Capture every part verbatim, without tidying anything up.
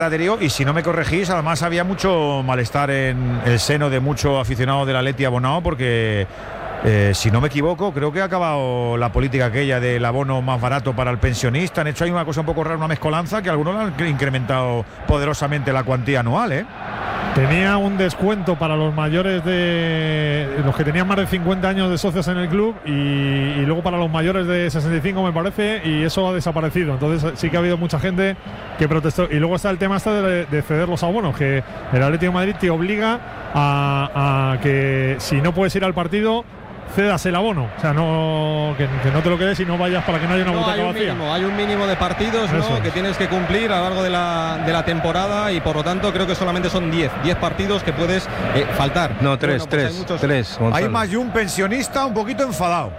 Y si no me corregís, además había mucho malestar en el seno de muchos aficionados del Atleti abonado, porque eh, si no me equivoco, creo que ha acabado la política aquella del abono más barato para el pensionista. Han hecho ahí una cosa un poco rara, una mezcolanza, que algunos han incrementado poderosamente la cuantía anual, ¿eh? Tenía un descuento para los mayores de los que tenían más de cincuenta años de socios en el club y, y luego para los mayores de sesenta y cinco, me parece, y eso ha desaparecido. Entonces sí que ha habido mucha gente que protestó. Y luego está el tema este de, de ceder los abonos, que el Atlético de Madrid te obliga a, a que si no puedes ir al partido, cedas el abono, o sea, no que, que no te lo quedes y no vayas para que no haya una no, butaca hay un vacía. Mínimo, hay un mínimo de partidos, ¿no?, que tienes que cumplir a lo largo de la, de la temporada, y por lo tanto creo que solamente son diez partidos que puedes eh, faltar. No, tres, bueno, pues tres, hay, muchos... tres. Hay más de un pensionista un poquito enfadado.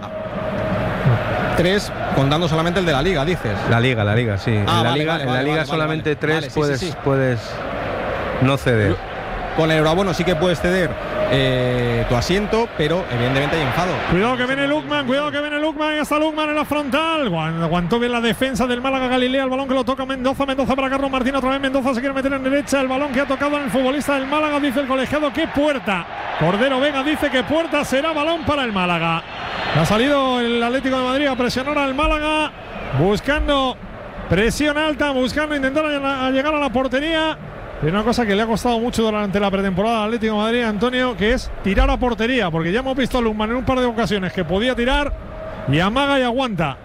Tres, contando solamente el de la Liga, dices. La Liga, la Liga, sí. Ah, en la vale, Liga, vale, en la vale, liga vale, solamente vale. tres Vale, sí, puedes, sí, sí. puedes no ceder. Con el euroabono sí que puedes ceder eh, tu asiento, pero evidentemente hay enfado. Cuidado que viene Lukman, cuidado que viene Lukman, y está Lukman en la frontal. Aguantó bien la defensa del Málaga Galilea, el balón que lo toca Mendoza, Mendoza para Carlos Martín, otra vez Mendoza se quiere meter en derecha, el balón que ha tocado en el futbolista del Málaga, dice el colegiado que Puerta. Cordero Vega dice que Puerta, será balón para el Málaga. Ha salido el Atlético de Madrid a presionar al Málaga, buscando presión alta, buscando intentar a llegar a la portería. Y una cosa que le ha costado mucho durante la pretemporada al Atlético de Madrid, Antonio, que es tirar a portería, porque ya hemos visto a Lukman en un par de ocasiones que podía tirar y amaga y aguanta.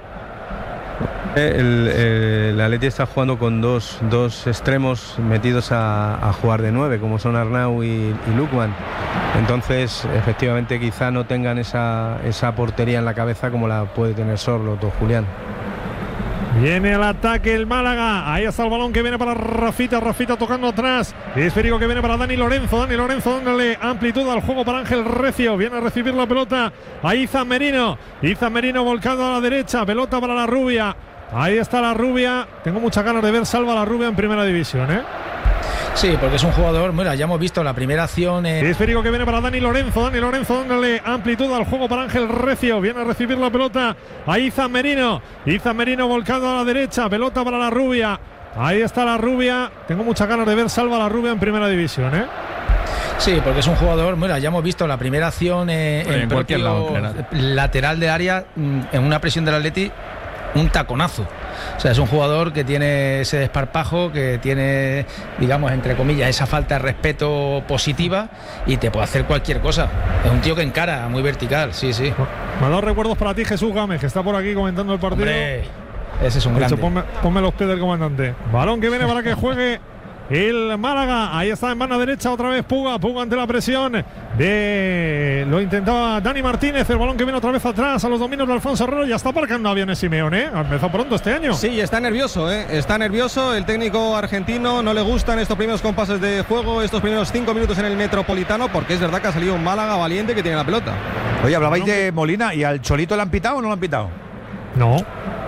El, el, el Atleti está jugando con dos, dos extremos metidos a, a jugar de nueve, como son Arnau y, y Lukman. Entonces, efectivamente, quizá no tengan esa, esa portería en la cabeza como la puede tener Sorloth o Julián. Viene al ataque el Málaga. Ahí está el balón que viene para Rafita. Rafita tocando atrás. Esférico que viene para Dani Lorenzo. Dani Lorenzo dándole amplitud al juego para Ángel Recio. Viene a recibir la pelota a Izan Merino. Izan Merino volcado a la derecha. Pelota para la Rubia. Ahí está la Rubia. Tengo muchas ganas de ver Salva la Rubia en primera división, ¿eh? Sí, porque es un jugador, mira, ya hemos visto la primera acción. Eh... Esférico que viene para Dani Lorenzo. Dani Lorenzo dándole amplitud al juego para Ángel Recio. Viene a recibir la pelota a Izan Merino. Izan Merino volcado a la derecha. Pelota para la Rubia. Ahí está la Rubia. Tengo muchas ganas de ver Salva la Rubia en primera división, ¿eh? Sí, porque es un jugador, mira, ya hemos visto la primera acción eh, en, en cualquier lado, lateral de área, en una presión del Atleti, un taconazo. O sea, es un jugador que tiene ese desparpajo, que tiene, digamos, entre comillas, esa falta de respeto positiva, y te puede hacer cualquier cosa. Es un tío que encara, muy vertical, sí, sí. Me ha dado recuerdos para ti, Jesús Gámez, que está por aquí comentando el partido. Hombre, ese es un grande. Hecho, ponme, ponme los pies del comandante. Balón que viene para que juegue el Málaga. Ahí está en banda derecha otra vez Puga. Puga ante la presión de... Lo intentaba Dani Martínez. El balón que viene otra vez atrás a los dominios de Alfonso Herrero. Ya está aparcando aviones Simeone, ¿eh? Ha empezado pronto este año. Sí, está nervioso, ¿eh? Está nervioso. El técnico argentino no le gustan estos primeros compases de juego, estos primeros cinco minutos en el Metropolitano, porque es verdad que ha salido un Málaga valiente que tiene la pelota. Oye, hablabais de Molina, ¿y al Cholito le han pitado o no le han pitado? No.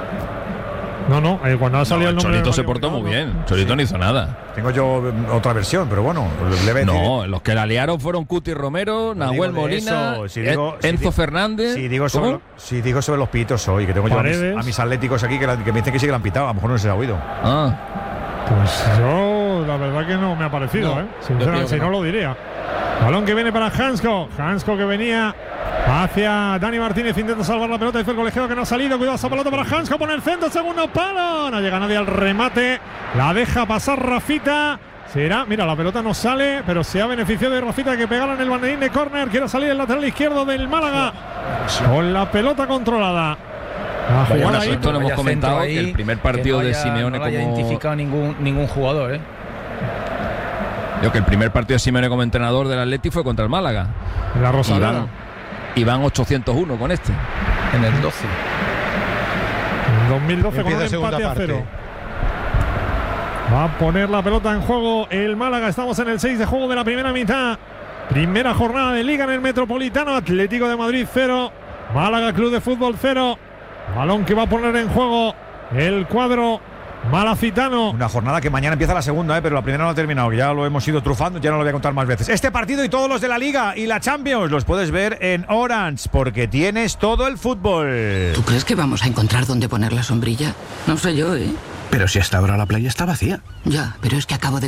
No, no, eh, cuando ha salido no, el nombre. Cholito se portó muy bien. Cholito sí. no hizo nada. Tengo yo otra versión, pero bueno. Le no, los que la liaron fueron Cuti Romero, Nahuel Molina, si digo, Enzo si Fernández. Si digo, sobre, si digo sobre los pitos hoy, que tengo yo a mis, a mis atléticos aquí que, la, que me dicen que sí que la han pitado, a lo mejor no se ha oído. Ah. Pues yo, la verdad que no me ha parecido, no, ¿eh? Sinceramente, si no. no lo diría. Balón que viene para Hansko. Hansko que venía hacia Dani Martínez, intenta salvar la pelota, dice el colegiado que no ha salido. Cuidado esa pelota para Hansko, pone el centro, segundo palo. No llega nadie al remate. La deja pasar Rafita. Será, mira, la pelota no sale, pero se ha beneficiado de Rafita que pegara en el banderín de córner. Quiere salir el lateral izquierdo del Málaga con la pelota controlada. Bueno, ahí, esto lo hemos comentado, ahí, que el primer partido no haya, de Simeone no lo haya como... identificado ningún, ningún jugador, ¿eh? Yo que el primer partido de Simeone como entrenador del Atleti fue contra el Málaga. En la Rosaleda. Y van ochocientos uno con este. En el doce. En dos mil doce con un empate a cero. Va a poner la pelota en juego el Málaga. Estamos en el seis de juego de la primera mitad. Primera jornada de Liga en el Metropolitano. Atlético de Madrid cero. Málaga Club de Fútbol cero. Balón que va a poner en juego el cuadro malacitano. Una jornada que mañana empieza la segunda, ¿eh? Pero la primera no ha terminado, ya lo hemos ido trufando, ya no lo voy a contar más veces. Este partido y todos los de la Liga y la Champions los puedes ver en Orange, porque tienes todo el fútbol. ¿Tú crees que vamos a encontrar dónde poner la sombrilla? No sé yo, ¿eh? Pero si hasta ahora la playa está vacía. Ya, pero es que acabo de